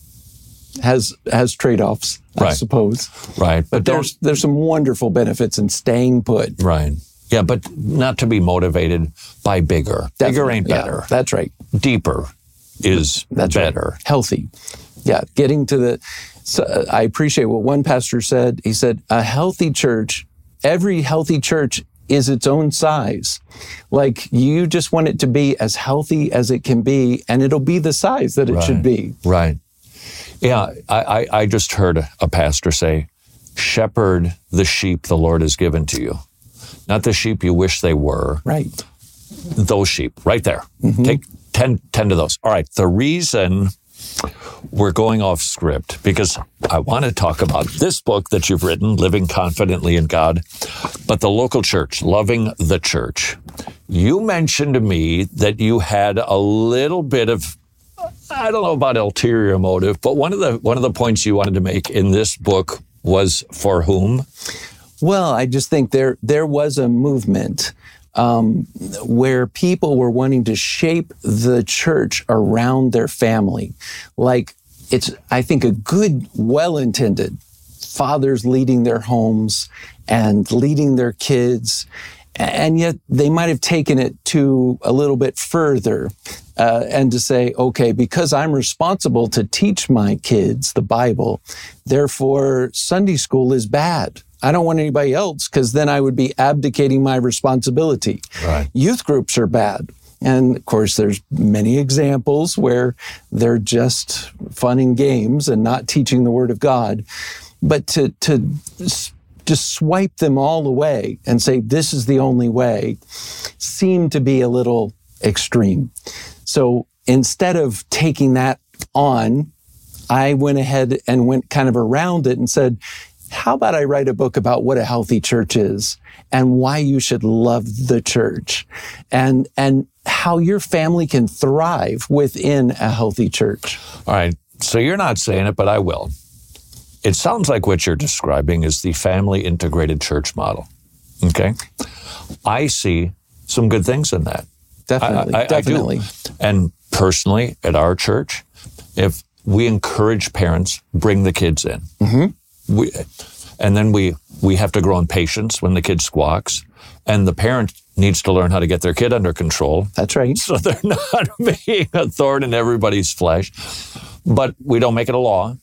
has has trade-offs, I right. suppose. Right. But, but there's there's some wonderful benefits in staying put. Right. Yeah, but not to be motivated by bigger. Definitely. Bigger ain't better. Yeah, that's right. Deeper is that's better. Right. Healthy. Yeah, getting to the... So I appreciate what one pastor said. He said, a healthy church, every healthy church is its own size. Like, you just want it to be as healthy as it can be, and it'll be the size that it right. should be. Right. Yeah, I, I, I just heard a pastor say, shepherd the sheep the Lord has given to you. Not the sheep you wish they were. Right. Those sheep, right there. Mm-hmm. Take ten, ten to those. All right, the reason we're going off script, because I want to talk about this book that you've written, Living Confidently in God, but the local church, loving the church. You mentioned to me that you had a little bit of, I don't know about ulterior motive, but one of the one of the points you wanted to make in this book was for whom? Well, I just think there there was a movement um, where people were wanting to shape the church around their family. Like, it's, I think, a good, well-intended fathers leading their homes and leading their kids. And yet they might have taken it to a little bit further uh, and to say, okay, because I'm responsible to teach my kids the Bible, therefore Sunday school is bad. I don't want anybody else, because then I would be abdicating my responsibility. Right. Youth groups are bad. And of course, there's many examples where they're just fun and games and not teaching the Word of God. But to, to just swipe them all away and say, this is the only way, seemed to be a little extreme. So instead of taking that on, I went ahead and went kind of around it and said, how about I write a book about what a healthy church is and why you should love the church and, and how your family can thrive within a healthy church. All right. So you're not saying it, but I will. It sounds like what you're describing is the family integrated church model. Okay. I see some good things in that. Definitely. I, I, definitely. I do. And personally, at our church, if we encourage parents, bring the kids in. Mm-hmm. We, and then we, we have to grow in patience when the kid squawks. And the parent needs to learn how to get their kid under control. That's right. So they're not being a thorn in everybody's flesh. But we don't make it a law.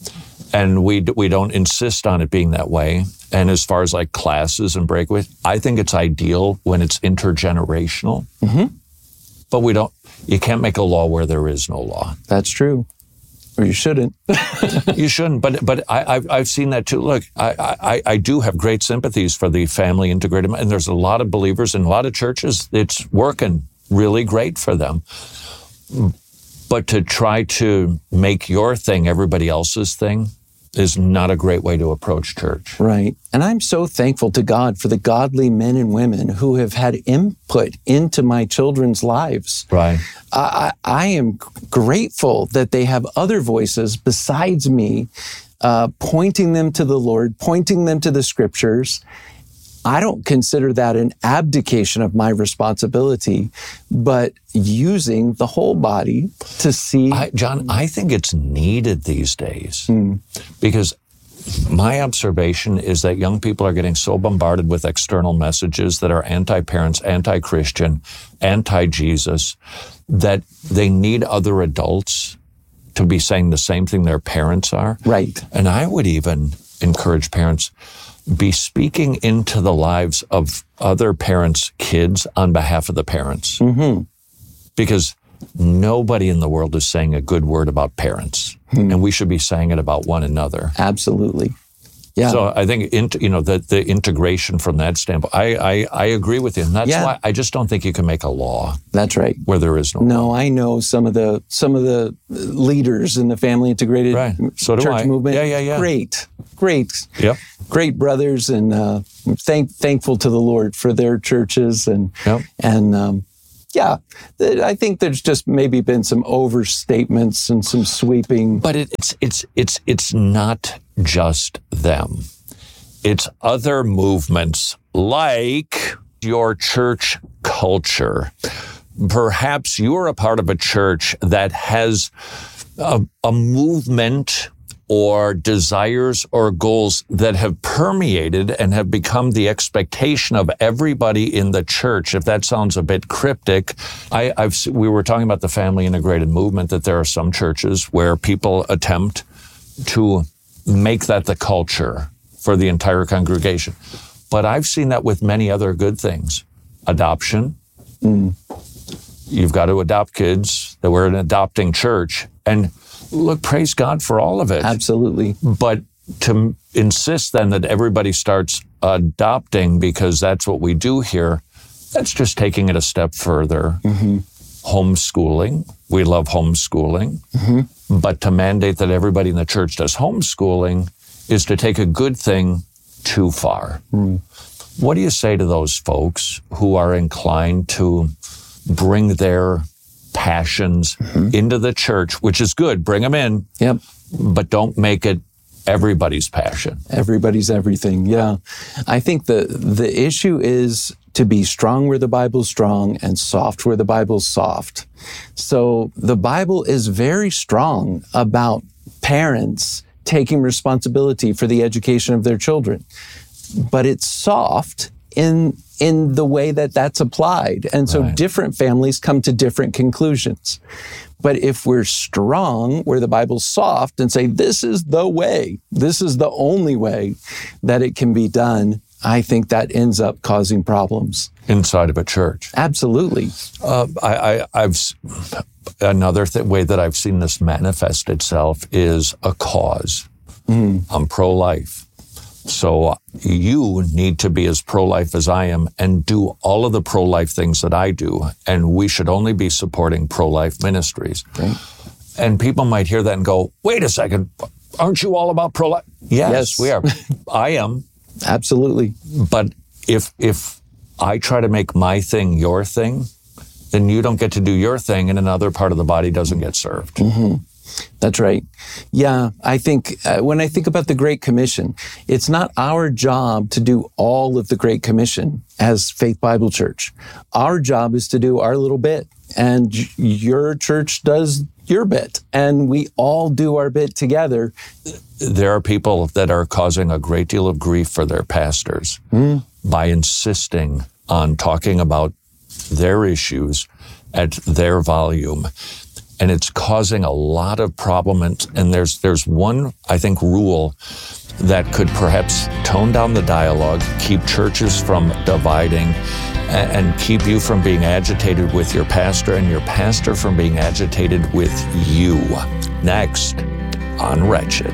And we we don't insist on it being that way. And as far as like classes and breakaways, I think it's ideal when it's intergenerational. Mm-hmm. But we don't, you can't make a law where there is no law. That's true. Or you shouldn't. You shouldn't, but but I, I've I've seen that too. Look, I, I I do have great sympathies for the family integrated, and there's a lot of believers in a lot of churches. It's working really great for them. But to try to make your thing everybody else's thing is not a great way to approach church. Right. And I'm so thankful to God for the godly men and women who have had input into my children's lives. Right. I, I am grateful that they have other voices besides me, uh, pointing them to the Lord, pointing them to the scriptures. I don't consider that an abdication of my responsibility, but using the whole body to see. I, John, I think it's needed these days mm. because my observation is that young people are getting so bombarded with external messages that are anti-parents, anti-Christian, anti-Jesus, that they need other adults to be saying the same thing their parents are. Right. And I would even encourage parents, be speaking into the lives of other parents' kids on behalf of the parents. Mm-hmm. Because nobody in the world is saying a good word about parents. Hmm. And we should be saying it about one another. Absolutely. Yeah. So I think, you know, the, the integration from that standpoint, I, I, I agree with you. And that's yeah. why I just don't think you can make a law. That's right. Where there is no No, law. I know some of the some of the leaders in the family integrated right. so do church I. movement. Yeah, yeah, yeah. Great, great. Yep. Great brothers, and uh, thank thankful to the Lord for their churches. And, yep. and um, yeah, I think there's just maybe been some overstatements and some sweeping. But it, it's it's it's it's not just them. It's other movements like your church culture. Perhaps you're a part of a church that has a, a movement or desires or goals that have permeated and have become the expectation of everybody in the church. If that sounds a bit cryptic, I, I've we were talking about the family integrated movement, that there are some churches where people attempt to make that the culture for the entire congregation. But I've seen that with many other good things. Adoption. Mm. You've got to adopt kids. That we're an adopting church. And look, praise God for all of it. Absolutely. But to insist then that everybody starts adopting because that's what we do here, that's just taking it a step further. Mm-hmm. Homeschooling. We love homeschooling. Mm-hmm. But to mandate that everybody in the church does homeschooling is to take a good thing too far. Mm. What do you say to those folks who are inclined to bring their passions mm-hmm. into the church, which is good, bring them in, yep. but don't make it everybody's passion. Everybody's everything, yeah. I think the the issue is to be strong where the Bible's strong and soft where the Bible's soft. So the Bible is very strong about parents taking responsibility for the education of their children, but it's soft in in the way that that's applied. And so right. different families come to different conclusions. But if we're strong where the Bible's soft and say, this is the way, this is the only way that it can be done, I think that ends up causing problems. Inside of a church. Absolutely. Uh, I, I, I've another th- way that I've seen this manifest itself is a cause. Mm. I'm pro-life. So you need to be as pro-life as I am and do all of the pro-life things that I do. And we should only be supporting pro-life ministries. Right. And people might hear that and go, wait a second, aren't you all about pro-life? Yes, yes. we are. I am. Absolutely. But if if I try to make my thing your thing, then you don't get to do your thing and another part of the body doesn't get served. Mm-hmm. That's right. Yeah, I think uh, when I think about the Great Commission, it's not our job to do all of the Great Commission as Faith Bible Church. Our job is to do our little bit, and your church does your bit, and we all do our bit together. There are people that are causing a great deal of grief for their pastors mm. by insisting on talking about their issues at their volume. And it's causing a lot of problem. And, and there's there's one, I think, rule that could perhaps tone down the dialogue, keep churches from dividing, and, and keep you from being agitated with your pastor and your pastor from being agitated with you. Next on Wretched.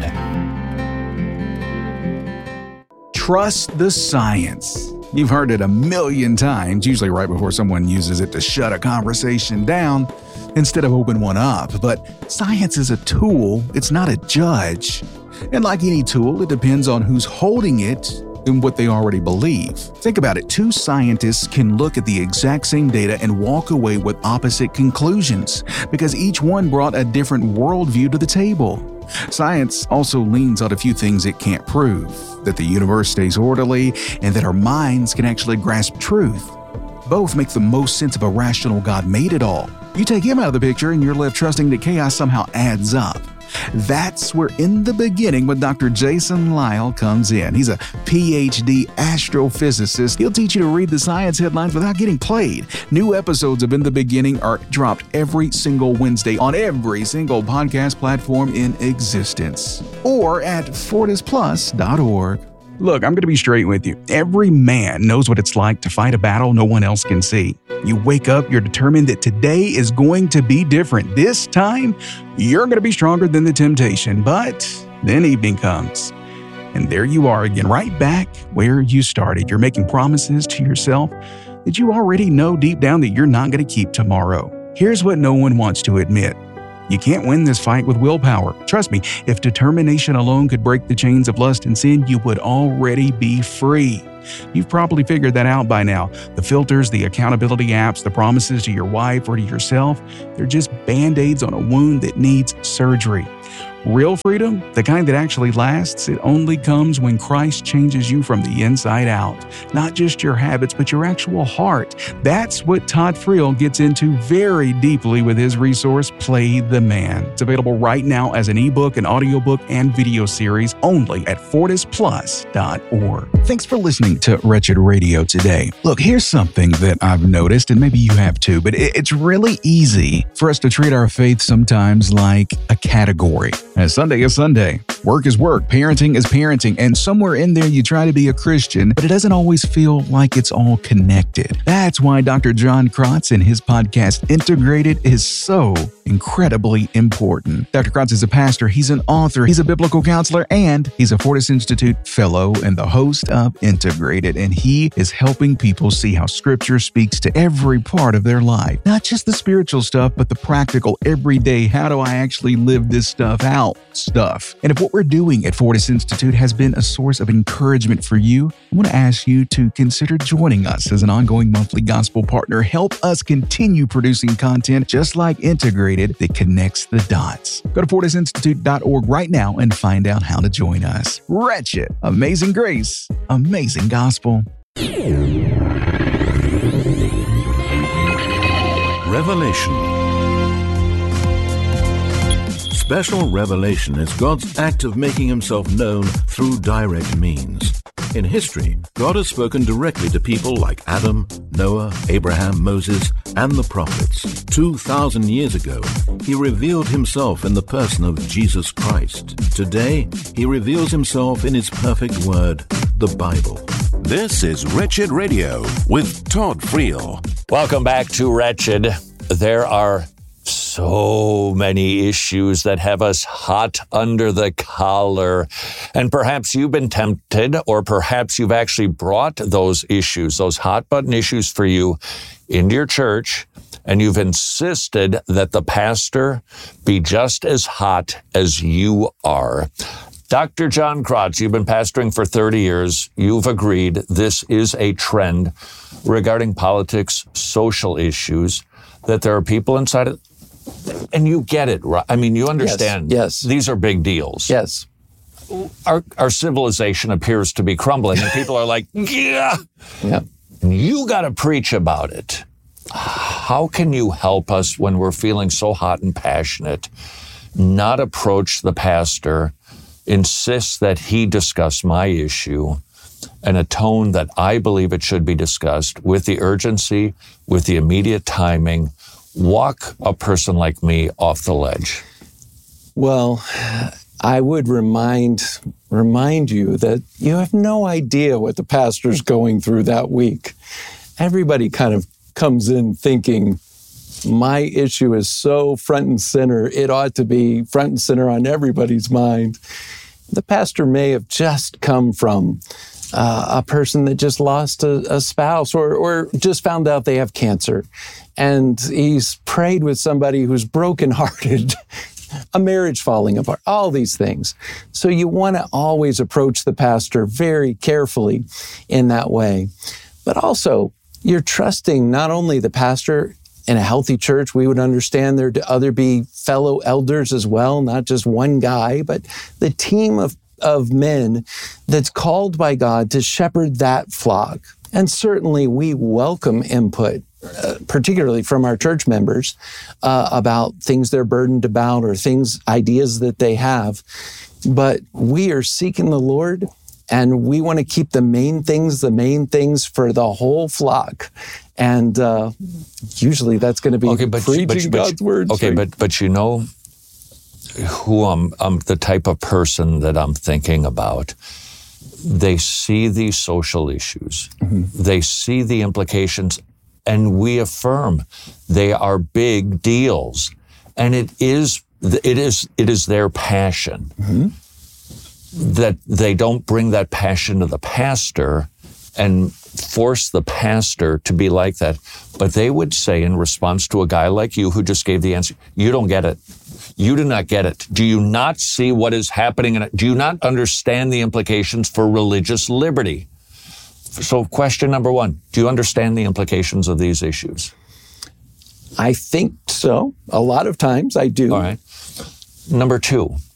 Trust the science. You've heard it a million times, usually right before someone uses it to shut a conversation down instead of open one up. But science is a tool, it's not a judge. And like any tool, it depends on who's holding it and what they already believe. Think about it. Two scientists can look at the exact same data and walk away with opposite conclusions because each one brought a different worldview to the table. Science also leans on a few things it can't prove, that the universe stays orderly and that our minds can actually grasp truth. Both make the most sense of a rational God made it all. You take him out of the picture and you're left trusting that chaos somehow adds up. That's where In the Beginning with Doctor Jason Lisle comes in. He's a P H D astrophysicist. He'll teach you to read the science headlines without getting played. New episodes of In the Beginning are dropped every single Wednesday on every single podcast platform in existence or at fortis plus dot org. Look, I'm going to be straight with you. Every man knows what it's like to fight a battle no one else can see. You wake up, you're determined that today is going to be different. This time, you're going to be stronger than the temptation. But then evening comes. And there you are again, right back where you started. You're making promises to yourself that you already know deep down that you're not going to keep tomorrow. Here's what no one wants to admit. You can't win this fight with willpower. Trust me, if determination alone could break the chains of lust and sin, you would already be free. You've probably figured that out by now. The filters, the accountability apps, the promises to your wife or to yourself, they're just band-aids on a wound that needs surgery. Real freedom, the kind that actually lasts, it only comes when Christ changes you from the inside out. Not just your habits, but your actual heart. That's what Todd Friel gets into very deeply with his resource, Play the Man. It's available right now as an ebook, an audiobook, and video series only at fortis plus dot org. Thanks for listening to Wretched Radio today. Look, here's something that I've noticed, and maybe you have too, but it's really easy for us to treat our faith sometimes like a category. As Sunday is Sunday, work is work, parenting is parenting, and somewhere in there you try to be a Christian, but it doesn't always feel like it's all connected. That's why Doctor John Krotz and his podcast Integrated is so incredibly important. Doctor Krotz is a pastor, he's an author, he's a biblical counselor, and he's a Fortis Institute fellow and the host of Integrated, and he is helping people see how Scripture speaks to every part of their life. Not just the spiritual stuff, but the practical, everyday, how do I actually live this stuff out stuff. And if what we're doing at Fortis Institute has been a source of encouragement for you, I want to ask you to consider joining us as an ongoing monthly gospel partner. Help us continue producing content just like Integrated that connects the dots. Go to fortis institute dot org right now and find out how to join us. Wretched, amazing grace, amazing gospel. Revelation. Special revelation is God's act of making himself known through direct means. In history, God has spoken directly to people like Adam, Noah, Abraham, Moses, and the prophets. Two thousand years ago, he revealed himself in the person of Jesus Christ. Today, he reveals himself in his perfect word, the Bible. This is Wretched Radio with Todd Friel. Welcome back to Wretched. There are so many issues that have us hot under the collar. And perhaps you've been tempted, or perhaps you've actually brought those issues, those hot button issues for you into your church, and you've insisted that the pastor be just as hot as you are. Doctor John Krotz, you've been pastoring for thirty years. You've agreed this is a trend regarding politics, social issues, that there are people inside it. And you get it, right? I mean, you understand. Yes, yes. These are big deals. Yes. Our our civilization appears to be crumbling, and people are like, yeah. Yeah. You got to preach about it. How can you help us when we're feeling so hot and passionate, not approach the pastor, insist that he discuss my issue, and a tone that I believe it should be discussed with the urgency, with the immediate timing, walk a person like me off the ledge? Well, I would remind remind you that you have no idea what the pastor's going through that week. Everybody kind of comes in thinking, my issue is so front and center, it ought to be front and center on everybody's mind. The pastor may have just come from uh, a person that just lost a, a spouse or, or just found out they have cancer. And he's prayed with somebody who's brokenhearted, a marriage falling apart, all these things. So you want to always approach the pastor very carefully in that way. But also, you're trusting not only the pastor. In a healthy church, we would understand there to other be fellow elders as well, not just one guy, but the team of, of men that's called by God to shepherd that flock. And certainly we welcome input, uh, particularly from our church members, uh, about things they're burdened about or things, ideas that they have. But we are seeking the Lord, and we want to keep the main things, the main things for the whole flock. And uh, usually that's going to be okay, but, preaching but, but, God's word. Okay, but but you know who I'm, I'm the type of person that I'm thinking about. They see these social issues. Mm-hmm. They see the implications, and we affirm they are big deals. And it is it is it is their passion. Mm-hmm. that they don't bring that passion to the pastor and force the pastor to be like that. But they would say in response to a guy like you who just gave the answer, you don't get it. You do not get it. Do you not see what is happening? And do you not understand the implications for religious liberty? So question number one, do you understand the implications of these issues? I think so. A lot of times I do. All right. Number two,